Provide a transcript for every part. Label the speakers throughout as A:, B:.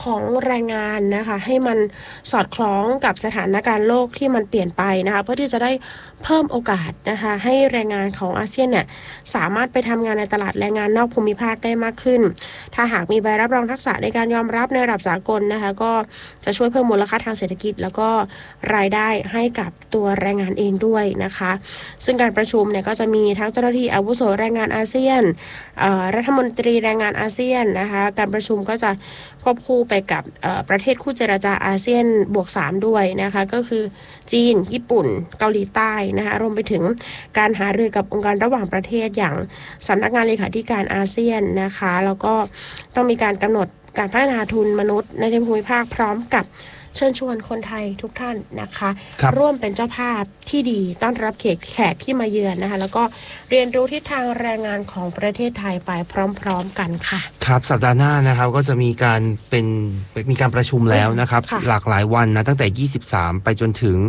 A: ของแรงงานนะคะให้มันสอดคล้องกับสถานการณ์โลกที่มันเปลี่ยนไปนะคะเพื่อที่จะได้เพิ่มโอกาสนะคะให้แรงงานของอาเซียนเนี่ยสามารถไปทำงานในตลาดแรงงานนอกภูมิภาคได้มากขึ้นถ้าหากมีใบรับรองทักษะในการยอมรับในระดับสากลนะคะก็จะช่วยเพิ่มมูลค่าทางเศรษฐกิจแล้วก็รายได้ให้กับตัวแรงงานเองด้วยนะคะซึ่งการประชุมเนี่ยก็จะมีทั้งเจ้าหน้าที่อาวุโสแรงงานอาเซียนรัฐมนตรีแรงงานอาเซียนนะคะการประชุมก็จะควบคู่ไปกับประเทศคู่เจรจาอาเซียนบวก3ด้วยนะคะก็คือจีนญี่ปุ่นเกาหลีใต้นะคะรวมไปถึงการหารือกับองค์การระหว่างประเทศอย่างสำนักงานเลขาธิการอาเซียนนะคะแล้วก็ต้องมีการกำหนดการพัฒนาทุนมนุษย์ในภูมิภาคพร้อมกับเชิญชวนคนไทยทุกท่านนะคะร่วมเป็นเจ้าภาพที่ดีต้อนรับแขกที่มาเยือนนะคะแล้วก็เรียนรู้ทิศทางแรงงานของประเทศไทยไปพร้อมๆกันค่ะ
B: ครับสัปดาห์หน้านะครับก็จะมีการประชุมแล้วนะครับหลากหลายวันนะตั้งแต่23ไปจนถึง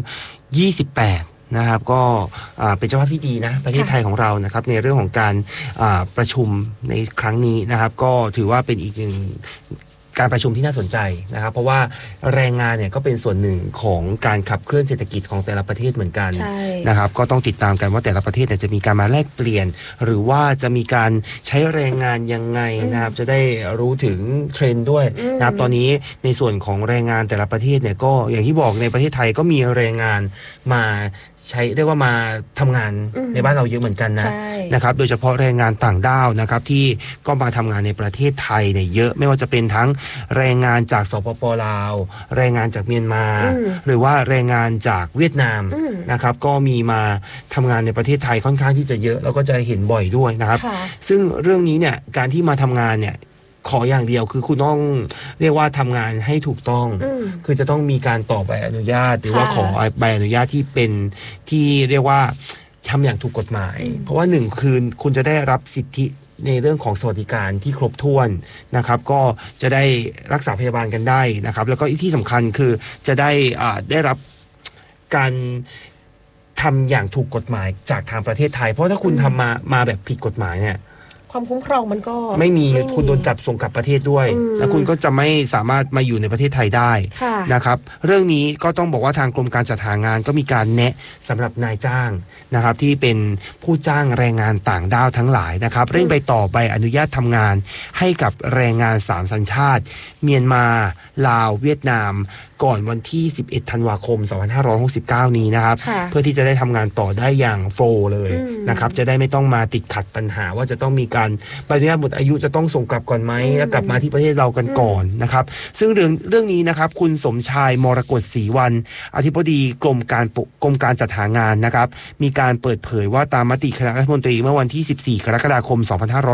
B: 28นะครับก็เป็นเจ้าภาพที่ดีนะประเทศไทยของเรานะครับในเรื่องของการประชุมในครั้งนี้นะครับก็ถือว่าเป็นอีกหนึ่งการประชุมที่น่าสนใจนะครับเพราะว่าแรงงานเนี่ยก็เป็นส่วนหนึ่งของการขับเคลื่อนเศรษฐกิจของแต่ละประเทศเหมือนกันนะครับก็ต้องติดตามกันว่าแต่ละประเทศจะมีการมาแลกเปลี่ยนหรือว่าจะมีการใช้แรงงานยังไงนะครับจะได้รู้ถึงเทรนด์ด้วยนะครับตอนนี้ในส่วนของแรงงานแต่ละประเทศเนี่ยก็อย่างที่บอกในประเทศไทยก็มีแรงงานมาใช้เรียกว่ามาทำงานในบ้านเราเยอะเหมือนกันนะครับโดยเฉพาะแรงงานต่างด้าวนะครับที่ก็มาทำงานในประเทศไทยเนี่ยเยอะไม่ว่าจะเป็นทั้งแรงงานจากสปป.ลาวแรงงานจากเมียนมาหรือว่าแรงงานจากเวียดนามนะครับก็มีมาทำงานในประเทศไทยค่อนข้างที่จะเยอะแล้วก็จะเห็นบ่อยด้วยนะครับซึ่งเรื่องนี้เนี่ยการที่มาทำงานเนี่ยขออย่างเดียวคือคุณต้องเรียกว่าทำงานให้ถูกต้องคือจะต้องมีการต่อใบอนุญาตหรือว่าขอใบอนุญาตที่เป็นที่เรียกว่าทำอย่างถูกกฎหมายเพราะว่า1คือคุณจะได้รับสิทธิในเรื่องของสวัสดิการที่ครบถ้วนนะครับก็จะได้รักษาพยาบาลกันได้นะครับแล้วก็ที่สำคัญคือจะได้รับการทำอย่างถูกกฎหมายจากทางประเทศไทยเพราะถ้าคุณทำมาแบบผิดกฎหมายเนี่ย
A: ความคุ้มครองมันก็
B: ไม่มีคุณโดนจับส่งกลับประเทศด้วยแล้วคุณก็จะไม่สามารถมาอยู่ในประเทศไทยได้นะครับเรื่องนี้ก็ต้องบอกว่าทางกรมการจัดหางานก็มีการแนะสำหรับนายจ้างนะครับที่เป็นผู้จ้างแรงงานต่างด้าวทั้งหลายนะครับเร่งไปต่อใบอนุญาตทำงานให้กับแรงงาน3สัญชาติเมียนมาลาวเวียดนามก่อนวันที่11ธันวาคม2569นี้นะครับเพื่อที่จะได้ทำงานต่อได้อย่างโฟล์เลยนะครับจะได้ไม่ต้องมาติดขัดปัญหาว่าจะต้องมีการใบอนุญาตหมดอายุจะต้องส่งกลับก่อนไหมแล้วกลับมาที่ประเทศเรากันก่อนนะครับซึ่งเรื่องนี้นะครับคุณสมชายมรกตศรีวรรณอธิบดีกรมการจัดหางานนะครับมีการเปิดเผยว่าตามมติคณะรัฐมนตรีเมื่อวันที่14กรกฎาคม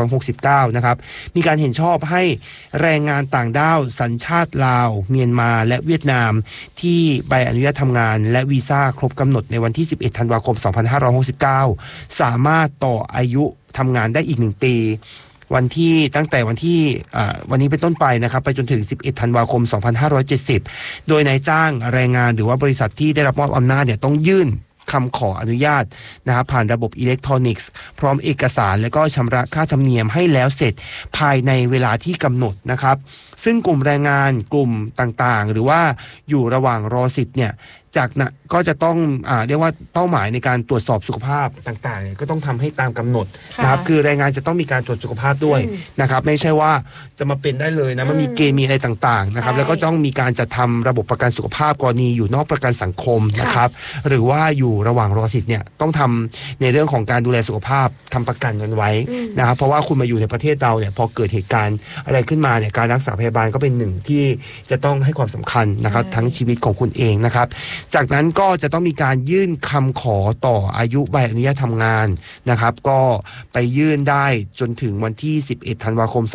B: 2569นะครับมีการเห็นชอบให้แรงงานต่างด้าวสัญชาติลาวเมียนมาและเวียดนามที่ใบอนุญาตทำงานและวีซ่าครบกำหนดในวันที่11ธันวาคม2569สามารถต่ออายุทำงานได้อีก1ปีตั้งแต่วันนี้เป็นต้นไปนะครับไปจนถึง11ธันวาคม2570โดยนายจ้างแรงงานหรือว่าบริษัทที่ได้รับมอบอำนาจเนี่ยต้องยื่นคำขออนุญาตนะครับผ่านระบบอิเล็กทรอนิกส์พร้อมเอกสารและก็ชำระค่าธรรมเนียมให้แล้วเสร็จภายในเวลาที่กำหนดนะครับซึ่งกลุ่มแรงงานกลุ่มต่างๆหรือว่าอยู่ระหว่างรอสิทธิ์เนี่ยจากนั้นก็จะต้องเรียกว่าเป้าหมายในการตรวจสอบสุขภาพต่างๆก็ต้องทำให้ตามกำหนดนะครับคือแรงงานจะต้องมีการตรวจสุขภาพด้วยนะครับไม่ใช่ว่าจะมาเป็นได้เลยนะมันมีเกณฑ์มีอะไรต่างๆนะครับแล้วก็ต้องมีการจัดทำระบบประกันสุขภาพกรณีอยู่นอกประกันสังคมนะครับหรือว่าอยู่ระหว่างรอสิทธิ์เนี่ยต้องทำในเรื่องของการดูแลสุขภาพทำประกันกันไว้นะครับเพราะว่าคุณมาอยู่ในประเทศเราเนี่ยพอเกิดเหตุการณ์อะไรขึ้นมาเนี่ยการรักษาพยาบาลก็เป็นหนึ่งที่จะต้องให้ความสำคัญนะครับทั้งชีวิตของคุณเองนะครับจากนั้นก็จะต้องมีการยื่นคำขอต่ออายุใบอนุญาตทำงานนะครับก็ไปยื่นได้จนถึงวันที่11ธันวาคม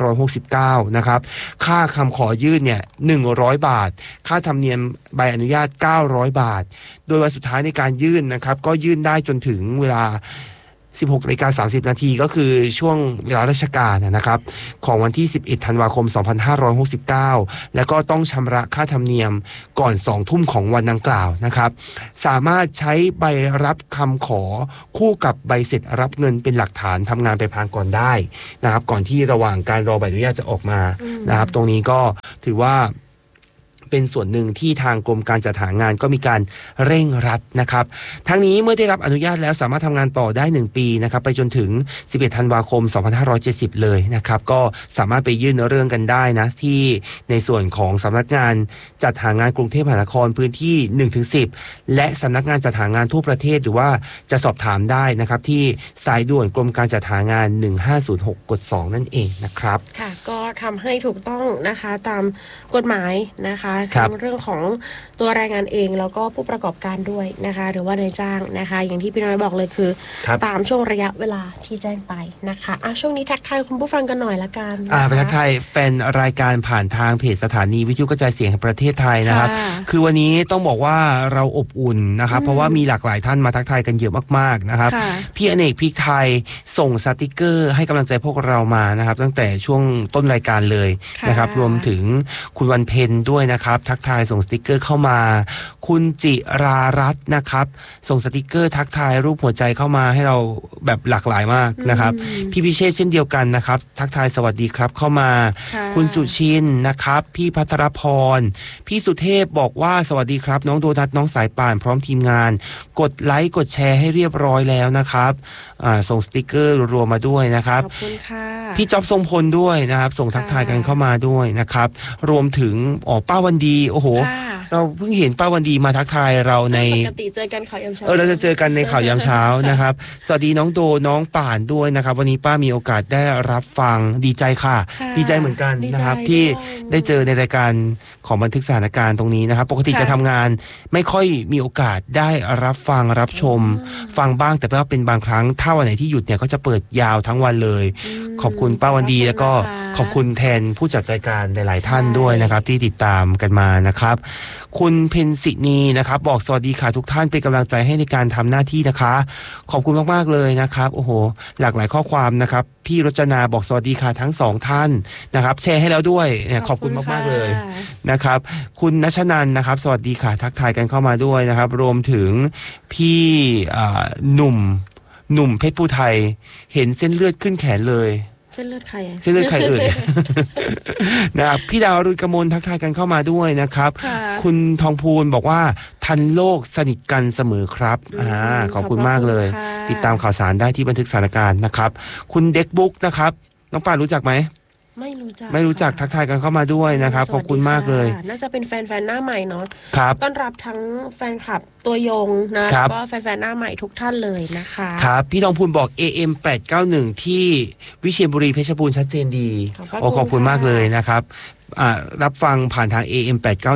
B: 2569นะครับค่าคำขอยื่นเนี่ย100 บาทค่าธรรมเนียมใบอนุญาต900 บาทโดยวันสุดท้ายในการยื่นนะครับก็ยื่นได้จนถึงเวลา 16:30 นาทีก็คือช่วงเวลาราชการนะครับของวันที่11ธันวาคม2569แล้วก็ต้องชำระค่าธรรมเนียมก่อน2 ทุ่มของวันดังกล่าวนะครับสามารถใช้ใบรับคำขอคู่กับใบเสร็จรับเงินเป็นหลักฐานทำงานไปพลางก่อนได้นะครับก่อนที่ระหว่างการรอใบอนุญาตจะออกมานะครับตรงนี้ก็ถือว่าเป็นส่วนหนึ่งที่ทางกรมการจัดหางานก็มีการเร่งรัดนะครับทั้งนี้เมื่อได้รับอนุญาตแล้วสามารถทำงานต่อได้1 ปีนะครับไปจนถึง11ธันวาคม2570เลยนะครับก็สามารถไปยื่นเรื่องกันได้นะที่ในส่วนของสำนักงานจัดหางานกรุงเทพมหานครพื้นที่ 1-10 และสำนักงานจัดหางานทั่วประเทศหรือว่าจะสอบถามได้นะครับที่สายด่วนกรมการจัดหางาน1506กด2นั่นเองนะครับ
A: ค่ะก็ทำให้ถูกต้องนะคะตามกฎหมายนะคะทั้งเรื่องของตัวแรงงานเองแล้วก็ผู้ประกอบการด้วยนะคะหรือว่านายจ้างนะคะอย่างที่พี่น้อยบอกเลยคือตามช่วงระยะเวลาที่แจ้งไปนะคะช่วงนี้ทักทายคุณผู้ฟังกันหน่อยละกัน
B: ไปทักทายแฟนรายการผ่านทางเพจสถานีวิทยุกระจายเสียงแห่งประเทศไทยนะครับคือวันนี้ต้องบอกว่าเราอบอุ่นนะครับเพราะว่ามีหลากหลายท่านมาทักทายกันเยอะมากๆนะครับพี่อเนกพริกไทยส่งสติกเกอร์ให้กำลังใจพวกเรามานะครับตั้งแต่ช่วงต้นรายการเลยนะครับรวมถึงคุณวันเพ็ญด้วยนะครับทักทายส่งสติกเกอร์เข้ามาคุณจิรารัตน์นะครับส่งสติกเกอร์ทักทายรูปหัวใจเข้ามาให้เราแบบหลากหลายมากนะครับพี่พิเชษเช่นเดียวกันนะครับทักทายสวัสดีครับเข้ามาคุณสุชินนะครับพี่ภัทรพรพี่สุเทพบอกว่าสวัสดีครับน้องโดนัทน้องสายป่านพร้อมทีมงานกดไลค์กดแชร์ให้เรียบร้อยแล้วนะครับส่งสติกเกอร์รวมมาด้วยนะครับ
A: ขอบคุณค่ะ
B: พี่จ๊อบทรงพลด้วยนะครับส่งทักทายกันเข้ามาด้วยนะครับรวมถึงป้าวันดีโอ้โหเราเพิ่งเห็นป้าวันดีมาทักทายเราใน
A: ปกติเจอกันข่าวยามเช้า
B: เราจะเจอกันในข่าวยามเช้านะครับสวัสดีน้องโดน้องป่านด้วยนะครับวันนี้ป้ามีโอกาสได้รับฟังดีใจค่ะดีใจเหมือนกันนะครับที่ได้เจอในรายการของบันทึกสถานการณ์ตรงนี้นะครับปกติจะทำงานไม่ค่อยมีโอกาสได้รับฟังรับชมฟังบ้างแต่ว่าเป็นบางครั้งถ้าวันไหนที่หยุดเนี่ยก็จะเปิดยาวทั้งวันเลยขอบคุณป้าวันดีแล้วก็ขอบคุณแทนผู้จัดรายการหลายๆท่านด้วยนะครับที่ติดตามกันมานะครับคุณเพ็ญศินีนะครับบอกสวัสดีค่ะทุกท่านเป็นกำลังใจให้ในการทำหน้าที่นะคะขอบคุณมากๆเลยนะครับโอ้โหหลากหลายข้อความนะครับพี่รจนาบอกสวัสดีค่ะทั้ง2ท่านนะครับแชร์ให้แล้วด้วยขอบคุณมากๆเลยนะครับคุณณชนันท์นะครับสวัสดีค่ะทักทายกันเข้ามาด้วยนะครับรวมถึงพี่หนุ่มเพชรภูไทยเห็นเส้นเลือดขึ้นแขนเลย
A: เส้นเลือดใคร
B: เส้นเลือดใครเอ่ย นะครับพี่ดาวรุ่นกมลทักทายกันเข้ามาด้วยนะครับคุณทองพูนบอกว่าทันโลกสนิทกันเสมอครับขอบคุณมากเลยติดตามข่าวสารได้ที่บันทึกสถานการณ์นะครับคุณเด็กบุ๊กนะครับน้องป่านรู้จักไหม
A: ไม่รู้จัก
B: ทักทายกันเข้ามาด้วยนะครับขอบคุณมากเลย
A: น่าจะเป็นแฟนๆหน้าใหม่เนาะ
B: ต้
A: อนรับทั้งแฟนคลับตัวยงนะแล้วก็แฟนๆหน้าใหม่ทุกท่านเลยนะคะ
B: ครับพี่ทองพูนบอก AM 891ที่วิเชียรบุรีเพชรบูรณ์ชัดเจนดีขอบคุณมากเลยนะครับรับฟังผ่านทาง AM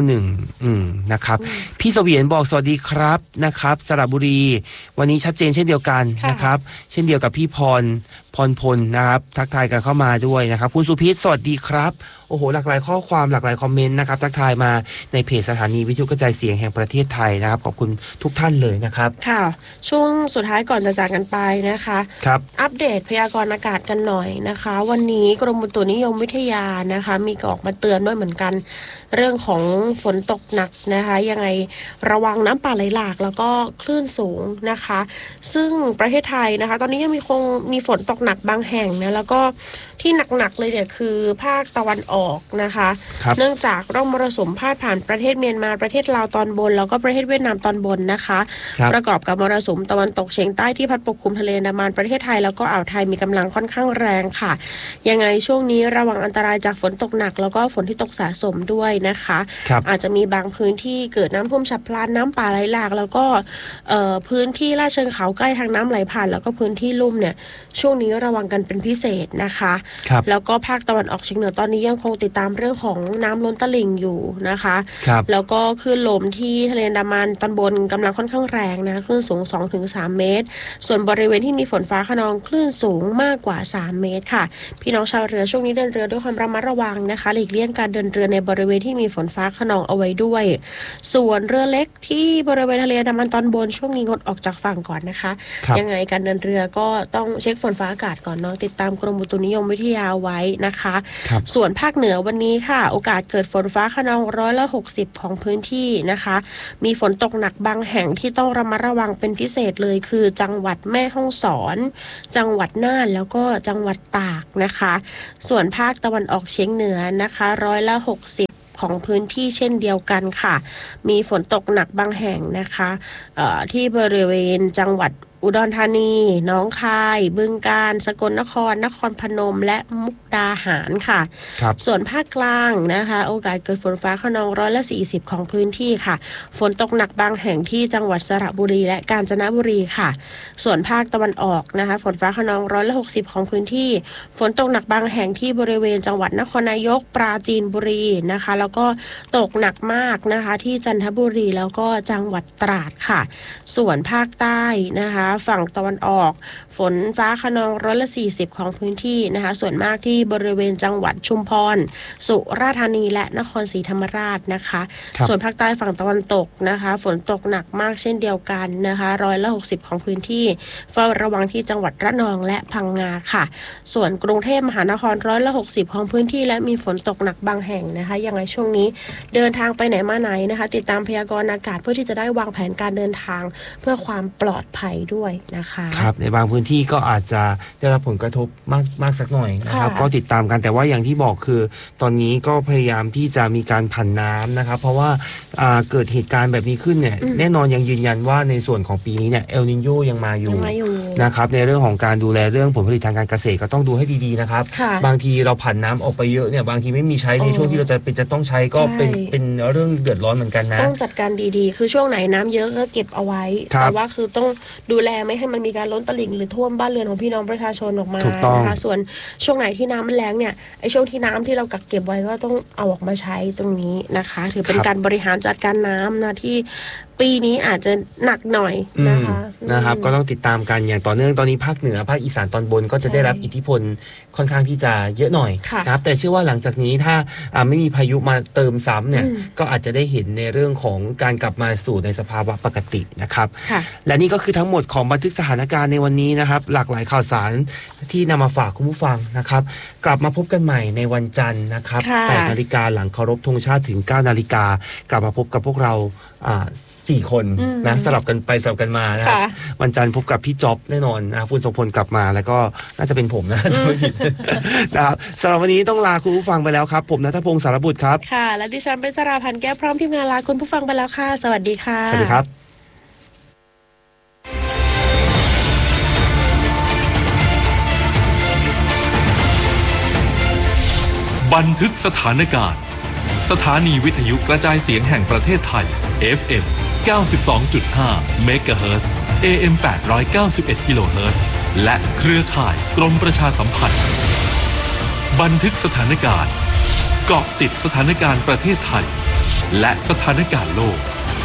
B: 891นะครับพี่เสวียนบอกสวัสดีครับนะครับสระบุรีวันนี้ชัดเจนเช่นเดียวกันนะครับเช่นเดียวกับพี่พรพลนะครับทักทายกันเข้ามาด้วยนะครับคุณสุพิษสวัสดีครับโอ้โหหลากหลายข้อความหลากหลายคอมเมนต์นะครับทักทายมาในเพจสถานีวิทยุกระจายเสียงแห่งประเทศไทยนะครับขอบคุณทุกท่านเลยนะครับ
A: ค่ะช่วงสุดท้ายก่อนจะจากกันไปนะคะ
B: ครับ
A: อัปเดตพยากรณ์อากาศกันหน่อยนะคะวันนี้กรมอุตุนิยมวิทยานะคะมีออกมาเตือนด้วยเหมือนกันเรื่องของฝนตกหนักนะคะยังไงระวังน้ำป่าไหลหลากแล้วก็คลื่นสูงนะคะซึ่งประเทศไทยนะคะตอนนี้ยังมีฝนตกหนักบางแห่งนะแล้วก็ที่หนักๆเลยเนี่ยคือภาคตะวันออกนะคะเนื่องจากร่องมรสุมพาดผ่านประเทศเมียนมาประเทศลาวตอนบนแล้วก็ประเทศเวียดนามตอนบนนะคะประกอบกับมรสุมตะวันตกเฉียงใต้ที่พัดปกคลุมทะเลอันดามันประเทศไทยแล้วก็อ่าวไทยมีกำลังค่อนข้างแรงค่ะยังไงช่วงนี้ระวังอันตรายจากฝนตกหนักแล้วก็ฝนที่ตกสะสมด้วยนะคะอาจจะมีบางพื้นที่เกิดน้ำท่วมฉับพลันน้ำป่าไหลหลากแล้วก็พื้นที่ลาดเชิงเขาใกล้ทางน้ำไหลผ่านแล้วก็พื้นที่ลุ่มเนี่ยช่วงนี้ระวังกันเป็นพิเศษนะคะแล้วก็ภาคตะวันออกเฉียงเหนือตอนนี้ยังคงติดตามเรื่องของน้ำล้นตลิ่งอยู่นะคะ
B: แล้ว
A: ก็คลื่นลมที่ทะเลอันดามันตอนบนกำลังค่อนข้างแรงนะคลื่นสูง 2-3 เมตรส่วนบริเวณที่มีฝนฟ้าคะนองคลื่นสูงมากกว่า3 เมตรค่ะพี่น้องชาวเรือช่วงนี้เดินเรือด้วยความระมัดระวังนะคะหลีกเลี่ยงการเดินเรือในบริเวณที่มีฝนฟ้าคะนองเอาไว้ด้วยส่วนเรือเล็กที่บริเวณทะเลอันดามันตอนบนช่วงนี้งดออกจากฝั่งก่อนนะคะยังไงการเดินเรือก็ต้องเช็คฝนฟ้าอากาศก่อนเนาะติดตามกรมอุตุนิยมวิทยาไว้นะคะส่วนภาคเหนือวันนี้ค่ะโอกาสเกิดฝนฟ้าคะนอง160ของพื้นที่นะคะมีฝนตกหนักบางแห่งที่ต้องระมัดระวังเป็นพิเศษเลยคือจังหวัดแม่ฮ่องสอนจังหวัดน่านแล้วก็จังหวัดตากนะคะส่วนภาคตะวันออกเฉียงเหนือนะคะ160ของพื้นที่เช่นเดียวกันค่ะมีฝนตกหนักบางแห่งนะคะที่บริเวณจังหวัดอุดรธานีหนองคายบึงกาฬสกลนครนครพนมและมุกดาหารค่ะส่วนภาคกลางนะคะโอกาสเกิดฝนฟ้าคะนอง140ของพื้นที่ค่ะฝนตกหนักบางแห่งที่จังหวัดสระบุรีและกาญจนบุรีค่ะส่วนภาคตะวันออกนะคะฝนฟ้าคะนอง160ของพื้นที่ฝนตกหนักบางแห่งที่บริเวณจังหวัดนครนายกปราจีนบุรีนะคะแล้วก็ตกหนักมากนะคะที่จันทบุรีแล้วก็จังหวัดตราดค่ะส่วนภาคใต้นะคะฝั่งตะวันออกฝนฟ้าคะนอง140ของพื้นที่นะคะส่วนมากที่บริเวณจังหวัดชุมพรสุราษฎร์ธานีและนครศรีธรรมราชนะคะส่วนภาคใต้ฝั่งตะวันตกนะคะฝนตกหนักมากเช่นเดียวกันนะคะ160ของพื้นที่เฝ้าระวังที่จังหวัดระนองและพังงาค่ะส่วนกรุงเทพมหานคร160ของพื้นที่และมีฝนตกหนักบางแห่งนะคะยังไงช่วงนี้เดินทางไปไหนมาไหนนะคะติดตามพยากรณ์อากาศเพื่อที่จะได้วางแผนการเดินทางเพื่อความปลอดภัยด้วยนะคะ
B: ครับในบางพื้นที่ก็อาจจะได้รับผลกระทบมากสักหน่อยนะครับก็ติดตามกันแต่ว่าอย่างที่บอกคือตอนนี้ก็พยายามที่จะมีการผันน้ำนะครับเพราะว่าเกิดเหตุการณ์แบบนี้ขึ้นเนี่ยแน่นอนยังยืนยันว่าในส่วนของปีนี้เนี่ยเอลนิโญยังมาอยู่นะครับในเรื่องของการดูแลเรื่องผลผลิตทางการเกษตรก็ต้องดูให้ดีๆนะครับบางทีเราผันน้ำออกไปเยอะเนี่ยบางทีไม่มีใช้ในช่วงที่เราจะต้องใช้ก็เป็นเรื่องเดือดร้อนเหมือนกันนะ
A: ต้องจัดการดีๆคือช่วงไหนน้ำเยอะก็เก็บเอาไว้แต่ว่าคือต้องดูแลไม่ให้มันมีการล้นตลิ่งหรือท่วมบ้านเรือนของพี่น้องประชาชนออกมานะคะส่วนช่วงไหนที่น้ำมันแล้งเนี่ยไอ้ช่วงที่น้ำที่เรากักเก็บไว้ก็ต้องเอาออกมาใช้ตรงนี้นะคะถือเป็นการบริหารจัดการน้ำนะที่ปีนี้อาจจะหนักหน่อย
B: นะครับก็ต้องติดตามกันอย่างต่อเนื่องตอนนี้ภาคเหนือภาคอีสานตอนบนก็จะได้รับอิทธิพลค่อนข้างที่จะเยอะหน่อยนะครับแต่เชื่อว่าหลังจากนี้ถ้าไม่มีพายุมาเติมซ้ำเนี่ยก็อาจจะได้เห็นในเรื่องของการกลับมาสู่ในสภาวะปกตินะครับและนี่ก็คือทั้งหมดของบันทึกสถานการณ์ในวันนี้นะครับหลากหลายข่าวสารที่นำมาฝากคุณผู้ฟังนะครับกลับมาพบกันใหม่ในวันจันทร์นะครับ 8 นาฬิกาหลังเคารพธงชาติถึง 9 นาฬิกากลับมาพบกับพวกเรา4 คนนะสลับกันไปสลับกันมานะครับวันจันทร์พบกับพี่จ๊อบแน่นอนนะคุณทรงพลกลับมาแล้วก็น่าจะเป็นผมนะจะไม่ผิดนะครับสำหรับวันนี้ต้องลาคุณผู้ฟังไปแล้วครับผมณัฐพงศ์สารบุตรครับ
A: ค่ะและดิฉันเป็นสราพันธ์แก้วพร้อมทีมงานลาคุณผู้ฟังไปแล้วค่ะสวัสดีค่ะ
B: สวัสดีครับ
C: บันทึกสถานการณ์สถานีวิทยุกระจายเสียงแห่งประเทศไทย FM 92.5 เมกะเฮิรตซ์ AM 891 กิโลเฮิรตซ์และเครือข่ายกรมประชาสัมพันธ์บันทึกสถานการณ์เกาะติดสถานการณ์ประเทศไทยและสถานการณ์โลก